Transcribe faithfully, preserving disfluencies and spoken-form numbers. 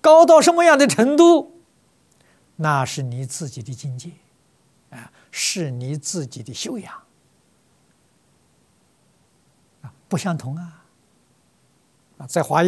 高到什么样的程度，那是你自己的境界，啊，是你自己的修养，啊，不相同啊。啊，在华严